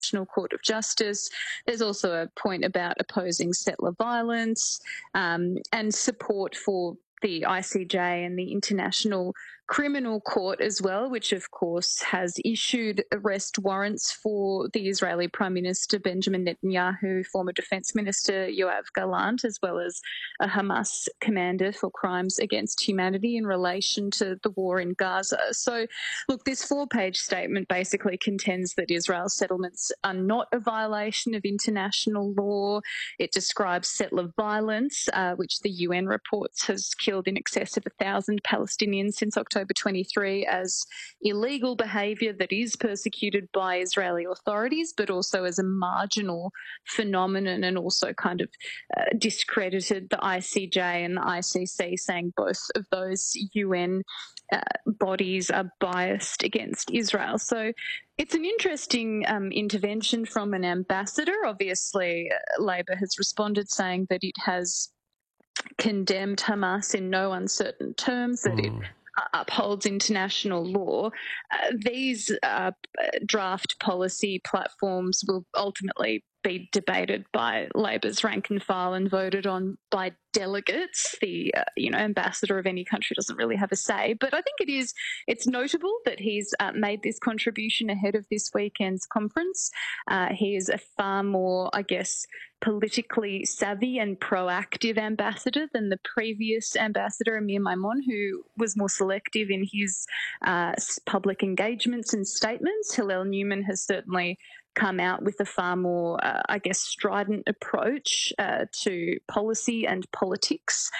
International Court of Justice. There's also a point about opposing settler violence and support for the ICJ and the International Criminal Court as well, which of course has issued arrest warrants for the Israeli Prime Minister Benjamin Netanyahu, former Defence Minister Yoav Gallant, as well as a Hamas commander for crimes against humanity in relation to the war in Gaza. So, look, this 4-page statement basically contends that Israel's settlements are not a violation of international law. It describes settler violence, which the UN reports has killed in excess of 1,000 Palestinians since October 23, as illegal behaviour that is persecuted by Israeli authorities, but also as a marginal phenomenon, and also kind of discredited the ICJ and the ICC, saying both of those UN bodies are biased against Israel. So it's an interesting intervention from an ambassador. Obviously, Labor has responded saying that it has condemned Hamas in no uncertain terms, that it upholds international law. These draft policy platforms will ultimately be debated by Labor's rank and file and voted on by delegates. The ambassador of any country doesn't really have a say, but I think it's notable that he's made this contribution ahead of this weekend's conference. He is a far more, I guess, politically savvy and proactive ambassador than the previous ambassador, Amir Maimon, who was more selective in his public engagements and statements. Hillel Newman has certainly come out with a far more, strident approach to policy and politics.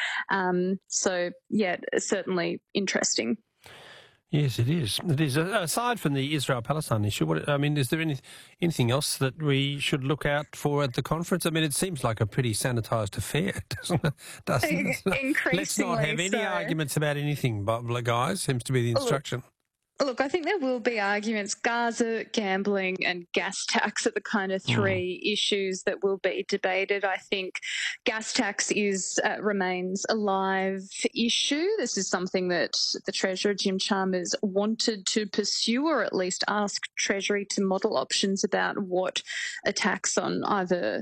Certainly interesting. Yes, it is. It is. Aside from the Israel-Palestine issue, is there anything else that we should look out for at the conference? I mean, it seems like a pretty sanitised affair, doesn't it? Increasingly Let's not have any arguments about anything, guys, seems to be the instruction. Look, I think there will be arguments. Gaza, gambling and gas tax are the kind of three issues that will be debated. I think gas tax remains a live issue. This is something that the Treasurer, Jim Chalmers, wanted to pursue, or at least ask Treasury to model options about what a tax on either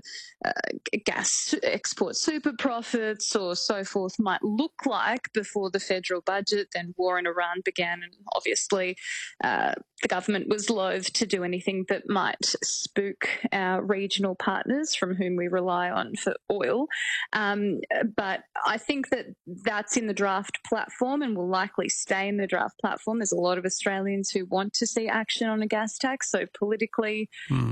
gas export super profits or so forth might look like before the federal budget. Then war in Iran began, and obviously the government was loath to do anything that might spook our regional partners from whom we rely on for oil. But I think that's in the draft platform and will likely stay in the draft platform. There's a lot of Australians who want to see action on a gas tax. So politically,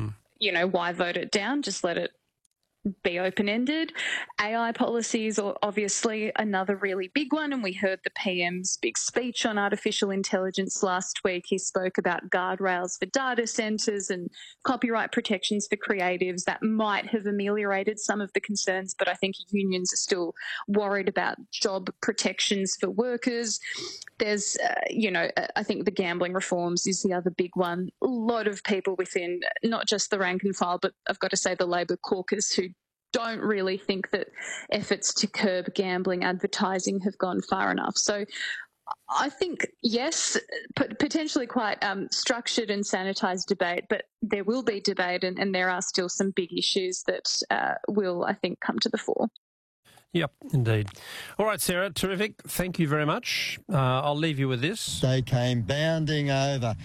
why vote it down? Just let it be open-ended. AI policies are obviously another really big one, and we heard the PM's big speech on artificial intelligence last week. He spoke about guardrails for data centres and copyright protections for creatives that might have ameliorated some of the concerns, but I think unions are still worried about job protections for workers. There's, I think the gambling reforms is the other big one. A lot of people within not just the rank and file, but I've got to say the Labor caucus, who don't really think that efforts to curb gambling advertising have gone far enough. So I think, yes, potentially quite structured and sanitised debate, but there will be debate and there are still some big issues that will, I think, come to the fore. Yep, indeed. All right, Sarah, terrific. Thank you very much. I'll leave you with this. They came bounding over.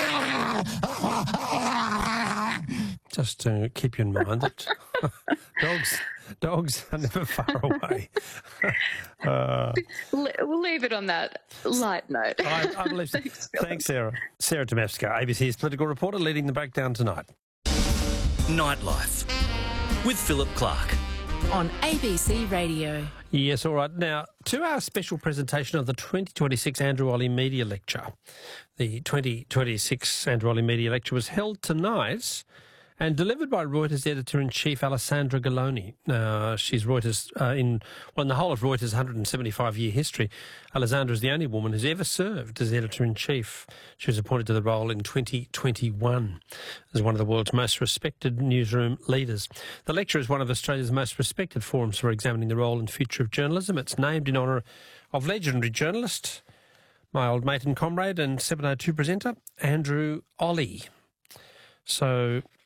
Just to keep you in mind that dogs are never far away. We'll leave it on that light note. I believe so. Thanks, Sarah. Sarah Demevska, ABC's political reporter, leading the breakdown tonight. Nightlife with Philip Clark on ABC Radio. Yes, all right. Now, to our special presentation of the 2026 Andrew Olley Media Lecture. The 2026 Andrew Olley Media Lecture was held tonight and delivered by Reuters editor-in-chief Alessandra Galloni. She's Reuters, in the whole of Reuters' 175-year history, Alessandra is the only woman who's ever served as editor-in-chief. She was appointed to the role in 2021 as one of the world's most respected newsroom leaders. The lecture is one of Australia's most respected forums for examining the role and future of journalism. It's named in honour of legendary journalist, my old mate and comrade and 702 presenter, Andrew Olley. So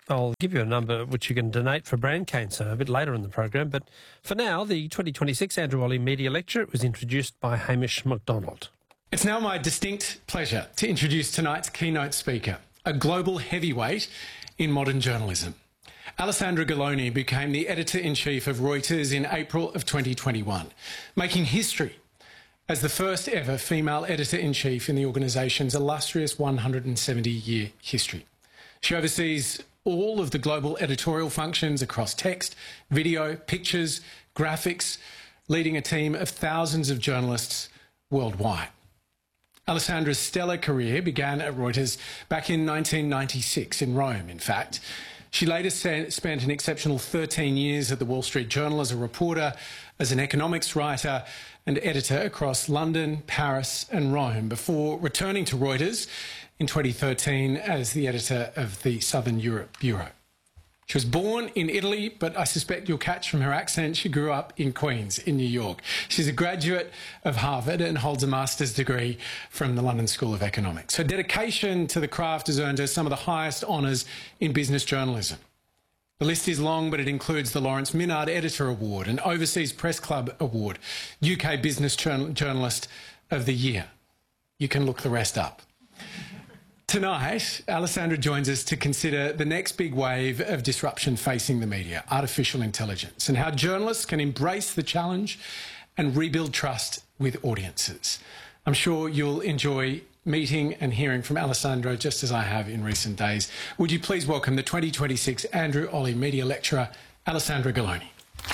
I'll give you a number which you can donate for brain cancer a bit later in the program. But for now, the 2026 Andrew Olle Media Lecture was introduced by Hamish MacDonald. It's now my distinct pleasure to introduce tonight's keynote speaker, a global heavyweight in modern journalism. Alessandra Galloni became the editor-in-chief of Reuters in April of 2021, making history as the first ever female editor-in-chief in the organisation's illustrious 170-year history. She oversees all of the global editorial functions across text, video, pictures, graphics, leading a team of thousands of journalists worldwide. Alessandra's stellar career began at Reuters back in 1996 in Rome, in fact. She later spent an exceptional 13 years at the Wall Street Journal as a reporter, as an economics writer and editor across London, Paris and Rome before returning to Reuters in 2013 as the editor of the Southern Europe Bureau. She was born in Italy, but I suspect you'll catch from her accent she grew up in Queens, in New York. She's a graduate of Harvard and holds a master's degree from the London School of Economics. Her dedication to the craft has earned her some of the highest honours in business journalism. The list is long, but it includes the Lawrence Minard Editor Award, an Overseas Press Club Award, UK Business Journalist of the Year. You can look the rest up. Tonight, Alessandra joins us to consider the next big wave of disruption facing the media, artificial intelligence, and how journalists can embrace the challenge and rebuild trust with audiences. I'm sure you'll enjoy meeting and hearing from Alessandra just as I have in recent days. Would you please welcome the 2026 Andrew Olle Media Lecturer, Alessandra Galloni.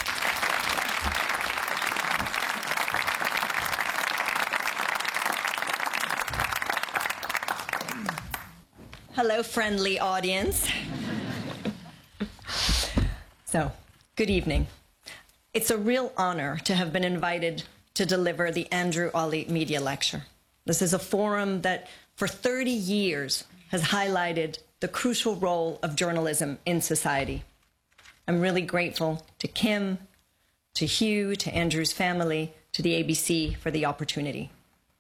Hello, friendly audience. So, good evening. It's a real honor to have been invited to deliver the Andrew Olle Media Lecture. This is a forum that for 30 years has highlighted the crucial role of journalism in society. I'm really grateful to Kim, to Hugh, to Andrew's family, to the ABC for the opportunity.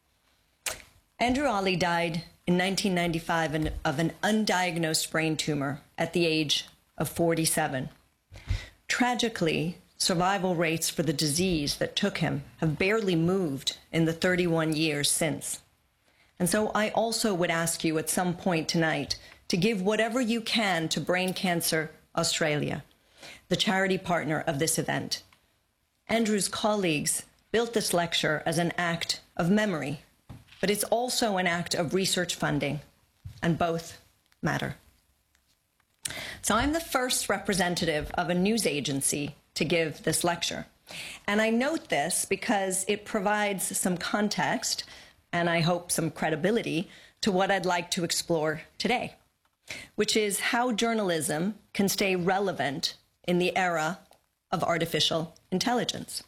Andrew Olle died in 1995 of an undiagnosed brain tumor at the age of 47. Tragically, survival rates for the disease that took him have barely moved in the 31 years since. And so I also would ask you at some point tonight to give whatever you can to Brain Cancer Australia, the charity partner of this event. Andrew's colleagues built this lecture as an act of memory, but it's also an act of research funding, and both matter. So I'm the first representative of a news agency to give this lecture. And I note this because it provides some context, and I hope some credibility, to what I'd like to explore today, which is how journalism can stay relevant in the era of artificial intelligence.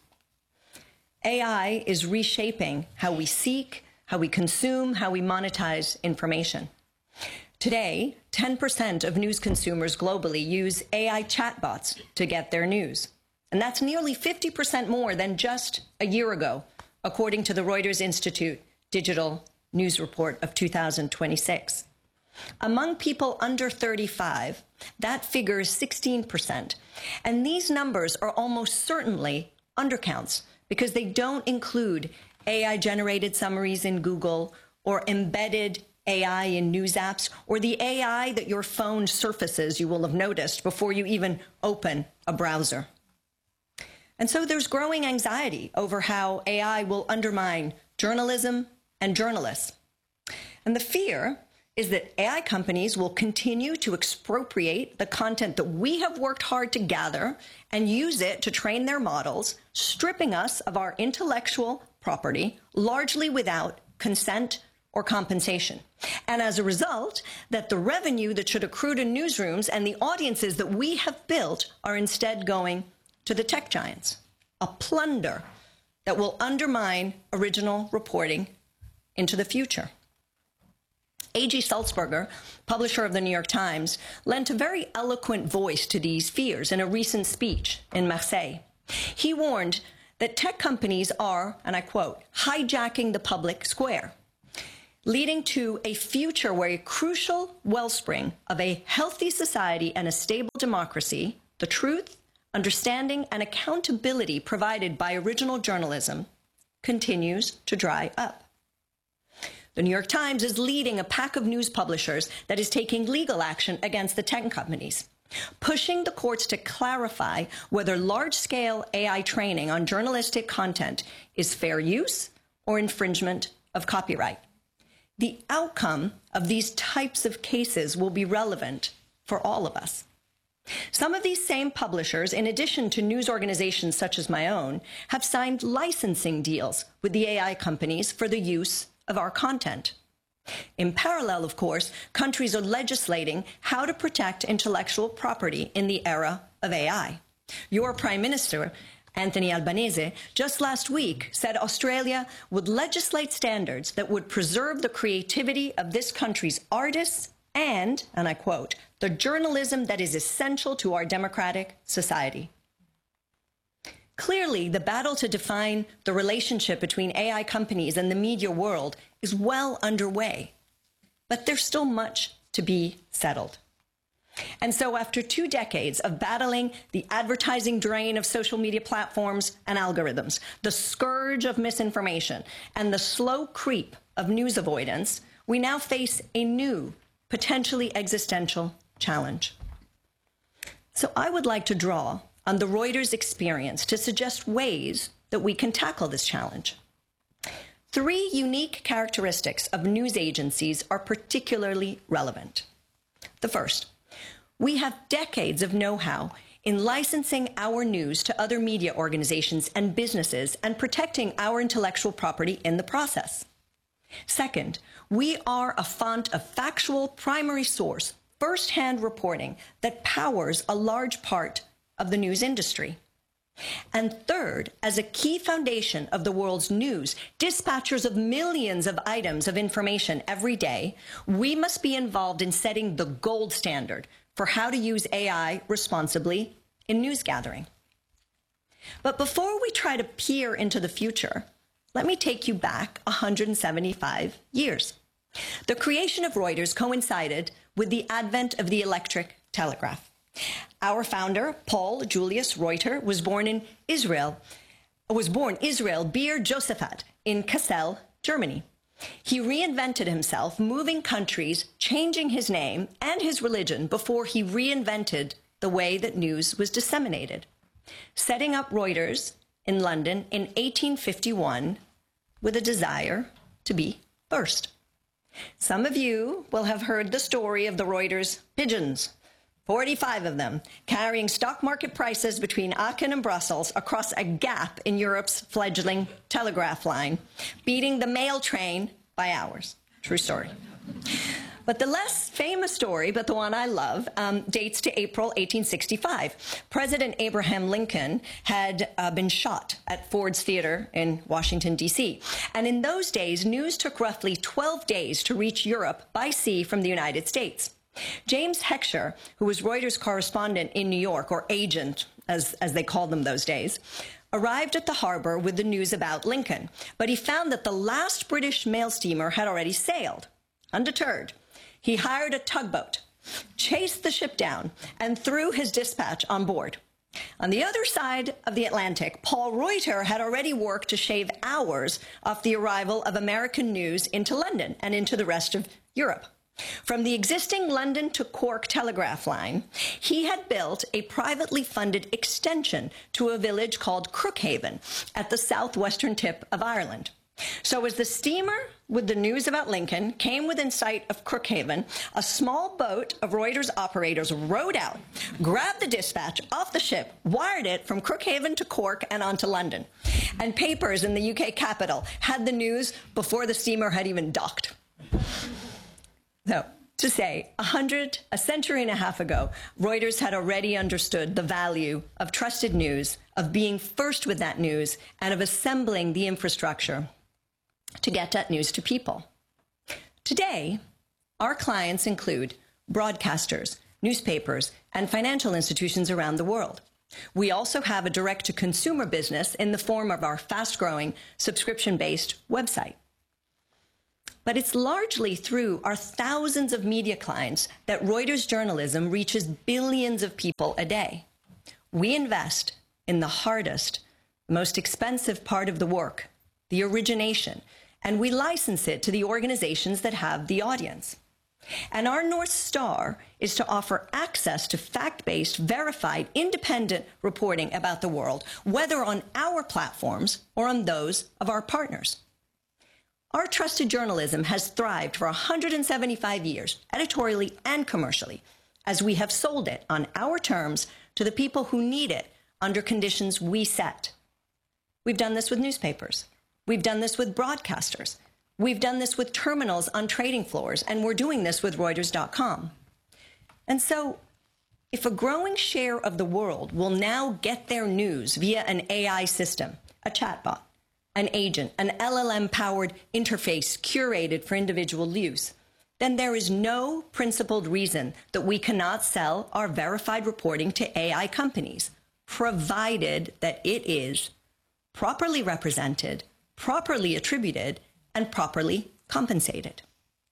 AI is reshaping how we seek, how we consume, how we monetize information. Today, 10% of news consumers globally use AI chatbots to get their news. And that's nearly 50% more than just a year ago, according to the Reuters Institute Digital News Report of 2026. Among people under 35, that figure is 16%. And these numbers are almost certainly undercounts because they don't include AI-generated summaries in Google or embedded AI in news apps or the AI that your phone surfaces, you will have noticed, before you even open a browser. And so there's growing anxiety over how AI will undermine journalism and journalists. And the fear is that AI companies will continue to expropriate the content that we have worked hard to gather and use it to train their models, stripping us of our intellectual property, largely without consent or compensation. And as a result, that the revenue that should accrue to newsrooms and the audiences that we have built are instead going to the tech giants, a plunder that will undermine original reporting into the future. A.G. Sulzberger, publisher of the New York Times, lent a very eloquent voice to these fears in a recent speech in Marseille. He warned that tech companies are, and I quote, hijacking the public square. leading to a future where a crucial wellspring of a healthy society and a stable democracy, the truth, understanding, and accountability provided by original journalism, continues to dry up. The New York Times is leading a pack of news publishers that is taking legal action against the tech companies, pushing the courts to clarify whether large-scale AI training on journalistic content is fair use or infringement of copyright. The outcome of these types of cases will be relevant for all of us. Some of these same publishers, in addition to news organizations such as my own, have signed licensing deals with the AI companies for the use of our content. In parallel, of course, countries are legislating how to protect intellectual property in the era of AI. Your Prime Minister, Anthony Albanese, just last week said Australia would legislate standards that would preserve the creativity of this country's artists and I quote, the journalism that is essential to our democratic society. Clearly, the battle to define the relationship between AI companies and the media world is well underway, but there's still much to be settled. And so after 2 decades of battling the advertising drain of social media platforms and algorithms, the scourge of misinformation, and the slow creep of news avoidance, we now face a new, potentially existential challenge. So I would like to draw on the Reuters experience to suggest ways that we can tackle this challenge. 3 unique characteristics of news agencies are particularly relevant. The first, we have decades of know-how in licensing our news to other media organizations and businesses and protecting our intellectual property in the process. Second, we are a font of factual primary source, first-hand reporting that powers a large part of the news industry. And third, as a key foundation of the world's news, dispatchers of millions of items of information every day, we must be involved in setting the gold standard for how to use AI responsibly in news gathering. But before we try to peer into the future, let me take you back 175 years. The creation of Reuters coincided with the advent of the electric telegraph. Our founder, Paul Julius Reuter, was born Israel Bir Josephat in Kassel, Germany. He reinvented himself, moving countries, changing his name and his religion before he reinvented the way that news was disseminated, setting up Reuters in London in 1851 with a desire to be first. Some of you will have heard the story of the Reuters pigeons, 45 of them, carrying stock market prices between Aachen and Brussels across a gap in Europe's fledgling telegraph line, beating the mail train by hours. True story. But the less famous story, but the one I love, dates to April 1865. President Abraham Lincoln had been shot at Ford's Theater in Washington, D.C. And in those days, news took roughly 12 days to reach Europe by sea from the United States. James Heckscher, who was Reuters' correspondent in New York, or agent, as they called them those days, arrived at the harbor with the news about Lincoln. But he found that the last British mail steamer had already sailed. Undeterred, he hired a tugboat, chased the ship down, and threw his dispatch on board. On the other side of the Atlantic, Paul Reuter had already worked to shave hours off the arrival of American news into London and into the rest of Europe. From the existing London to Cork telegraph line, he had built a privately funded extension to a village called Crookhaven at the southwestern tip of Ireland. So as the steamer with the news about Lincoln came within sight of Crookhaven, a small boat of Reuters operators rowed out, grabbed the dispatch off the ship, wired it from Crookhaven to Cork and on to London. And papers in the UK capital had the news before the steamer had even docked. So, to say, a century and a half ago, Reuters had already understood the value of trusted news, of being first with that news, and of assembling the infrastructure to get that news to people. Today, our clients include broadcasters, newspapers, and financial institutions around the world. We also have a direct-to-consumer business in the form of our fast-growing, subscription-based website. But it's largely through our thousands of media clients that Reuters journalism reaches billions of people a day. We invest in the hardest, most expensive part of the work, the origination, and we license it to the organizations that have the audience. And our North Star is to offer access to fact-based, verified, independent reporting about the world, whether on our platforms or on those of our partners. Our trusted journalism has thrived for 175 years, editorially and commercially, as we have sold it on our terms to the people who need it under conditions we set. We've done this with newspapers. We've done this with broadcasters. We've done this with terminals on trading floors, and we're doing this with Reuters.com. And so, if a growing share of the world will now get their news via an AI system, a chatbot, an agent, an LLM-powered interface curated for individual use, then there is no principled reason that we cannot sell our verified reporting to AI companies, provided that it is properly represented, properly attributed, and properly compensated.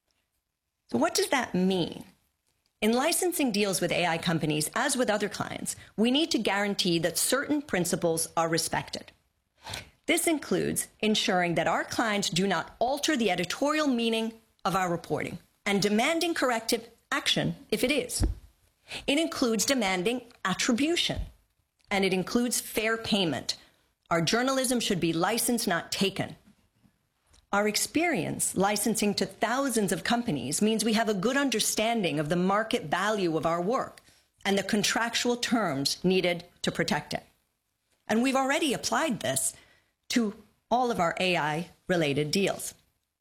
So what does that mean? In licensing deals with AI companies, as with other clients, we need to guarantee that certain principles are respected. This includes ensuring that our clients do not alter the editorial meaning of our reporting and demanding corrective action if it is. It includes demanding attribution, and it includes fair payment. Our journalism should be licensed, not taken. Our experience licensing to thousands of companies means we have a good understanding of the market value of our work and the contractual terms needed to protect it. And we've already applied this to all of our AI-related deals.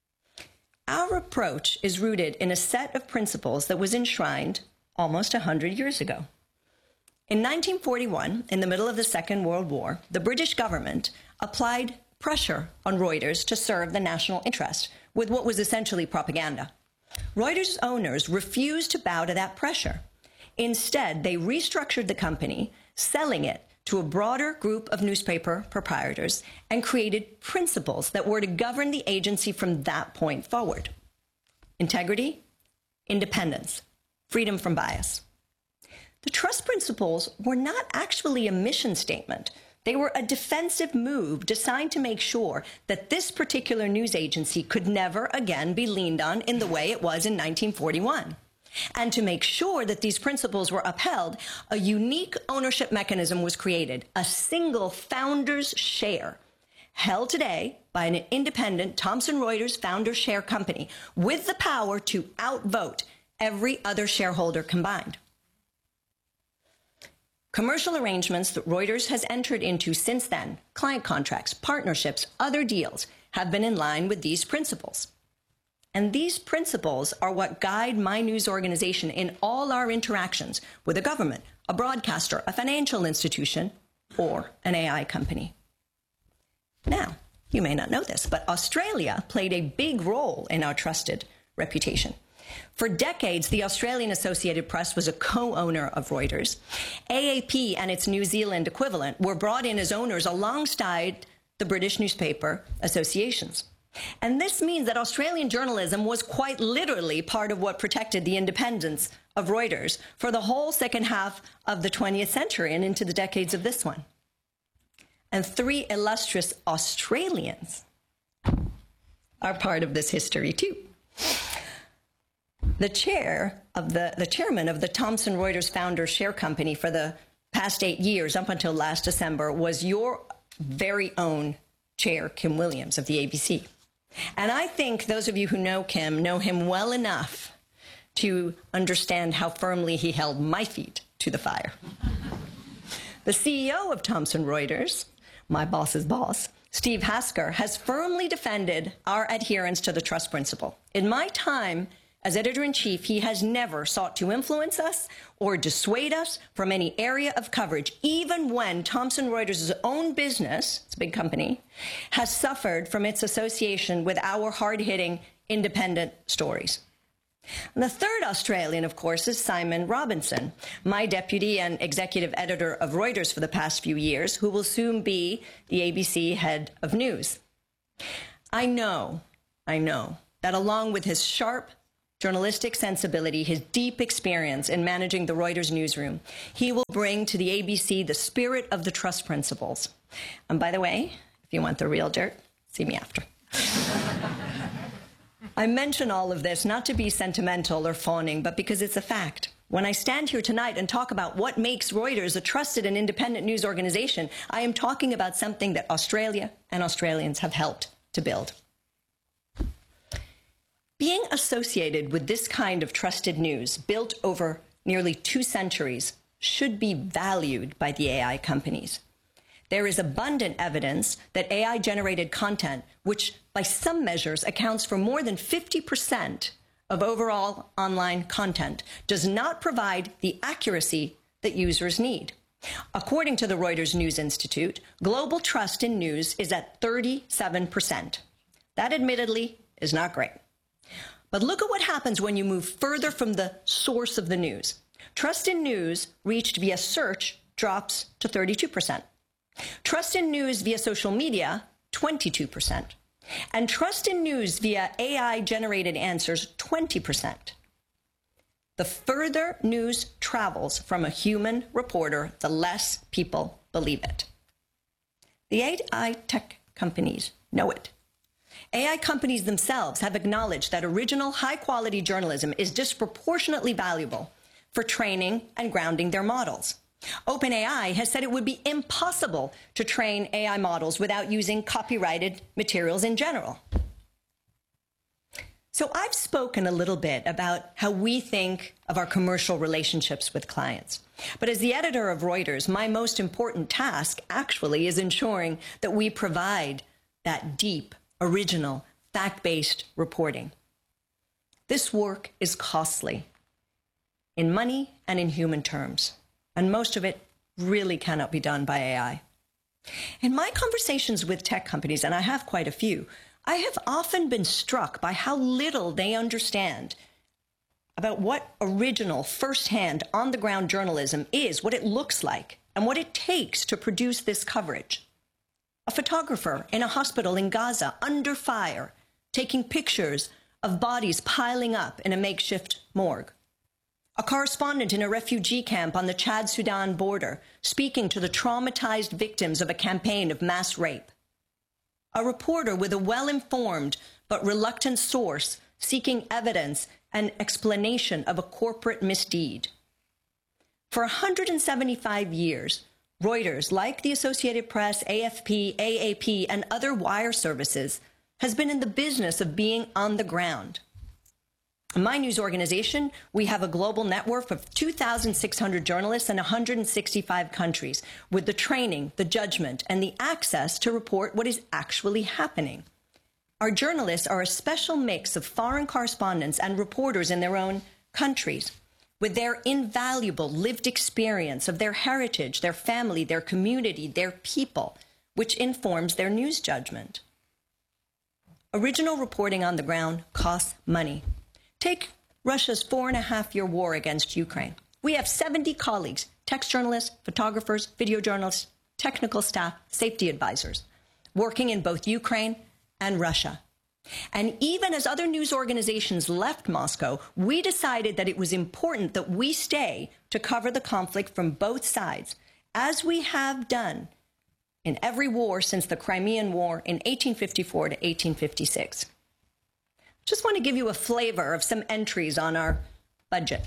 Our approach is rooted in a set of principles that was enshrined almost 100 years ago. In 1941, in the middle of the Second World War, the British government applied pressure on Reuters to serve the national interest with what was essentially propaganda. Reuters owners refused to bow to that pressure. Instead, they restructured the company, selling it to a broader group of newspaper proprietors, and created principles that were to govern the agency from that point forward. Integrity, independence, freedom from bias. The trust principles were not actually a mission statement. They were a defensive move designed to make sure that this particular news agency could never again be leaned on in the way it was in 1941. And to make sure that these principles were upheld, a unique ownership mechanism was created, a single founder's share, held today by an independent Thomson Reuters founder share company with the power to outvote every other shareholder combined. Commercial arrangements that Reuters has entered into since then, client contracts, partnerships, other deals, have been in line with these principles. And these principles are what guide my news organization in all our interactions with a government, a broadcaster, a financial institution, or an AI company. Now, you may not know this, but Australia played a big role in our trusted reputation. For decades, the Australian Associated Press was a co-owner of Reuters. AAP and its New Zealand equivalent were brought in as owners alongside the British newspaper associations. And this means that Australian journalism was quite literally part of what protected the independence of Reuters for the whole second half of the 20th century and into the decades of this one. And 3 illustrious Australians are part of this history too. The chairman of the Thomson Reuters Founder Share Company for the past 8 years, up until last December, was your very own chair, Kim Williams of the ABC. And I think those of you who know Kim know him well enough to understand how firmly he held my feet to the fire. The CEO of Thomson Reuters, my boss's boss, Steve Hasker, has firmly defended our adherence to the trust principle. In my time as editor-in-chief, he has never sought to influence us or dissuade us from any area of coverage, even when Thomson Reuters' own business, it's a big company, has suffered from its association with our hard-hitting independent stories. And the third Australian, of course, is Simon Robinson, my deputy and executive editor of Reuters for the past few years, who will soon be the ABC head of news. I know that along with his sharp journalistic sensibility, his deep experience in managing the Reuters newsroom, he will bring to the ABC the spirit of the trust principles. And by the way, if you want the real dirt, see me after. I mention all of this not to be sentimental or fawning, but because it's a fact. When I stand here tonight and talk about what makes Reuters a trusted and independent news organization, I am talking about something that Australia and Australians have helped to build. Being associated with this kind of trusted news built over nearly 2 centuries should be valued by the AI companies. There is abundant evidence that AI-generated content, which by some measures accounts for more than 50% of overall online content, does not provide the accuracy that users need. According to the Reuters News Institute, global trust in news is at 37%. That admittedly is not great. But look at what happens when you move further from the source of the news. Trust in news reached via search drops to 32%. Trust in news via social media, 22%. And trust in news via AI-generated answers, 20%. The further news travels from a human reporter, the less people believe it. The AI tech companies know it. AI companies themselves have acknowledged that original, high-quality journalism is disproportionately valuable for training and grounding their models. OpenAI has said it would be impossible to train AI models without using copyrighted materials in general. So I've spoken a little bit about how we think of our commercial relationships with clients. But as the editor of Reuters, my most important task actually is ensuring that we provide that deep, original, fact-based reporting. This work is costly in money and in human terms, and most of it really cannot be done by AI. In my conversations with tech companies, and I have quite a few, I have often been struck by how little they understand about what original, first-hand, on-the-ground journalism is, what it looks like, and what it takes to produce this coverage. A photographer in a hospital in Gaza under fire, taking pictures of bodies piling up in a makeshift morgue. A correspondent in a refugee camp on the Chad-Sudan border, speaking to the traumatized victims of a campaign of mass rape. A reporter with a well-informed but reluctant source seeking evidence and explanation of a corporate misdeed. For 175 years, Reuters, like the Associated Press, AFP, AAP, and other wire services, has been in the business of being on the ground. In my news organization, we have a global network of 2,600 journalists in 165 countries, with the training, the judgment, and the access to report what is actually happening. Our journalists are a special mix of foreign correspondents and reporters in their own countries, with their invaluable lived experience of their heritage, their family, their community, their people, which informs their news judgment. Original reporting on the ground costs money. Take Russia's 4.5-year war against Ukraine. We have 70 colleagues, text journalists, photographers, video journalists, technical staff, safety advisors, working in both Ukraine and Russia. And even as other news organizations left Moscow, we decided that it was important that we stay to cover the conflict from both sides, as we have done in every war since the Crimean War in 1854 to 1856. Just want to give you a flavor of some entries on our budget.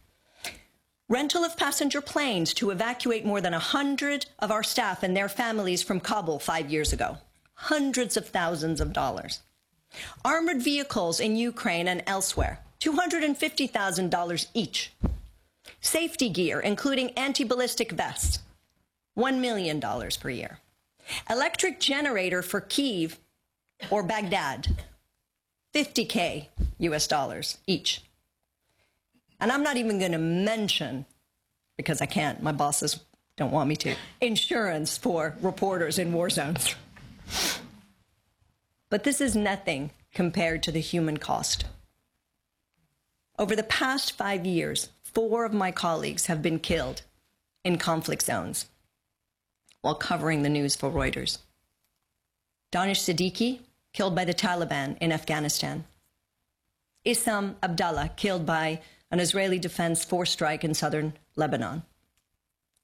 Rental of passenger planes to evacuate more than 100 of our staff and their families from Kabul 5 years ago. Hundreds of thousands of dollars. Armored vehicles in Ukraine and elsewhere, $250,000 each. Safety gear, including anti-ballistic vests, $1 million per year. Electric generator for Kyiv or Baghdad, $50K US dollars each. And I'm not even going to mention, because I can't, my bosses don't want me to, insurance for reporters in war zones. But this is nothing compared to the human cost. Over the past 5 years, 4 of my colleagues have been killed in conflict zones while covering the news for Reuters. Danish Siddiqui, killed by the Taliban in Afghanistan. Issam Abdallah, killed by an Israeli Defense Force strike in southern Lebanon.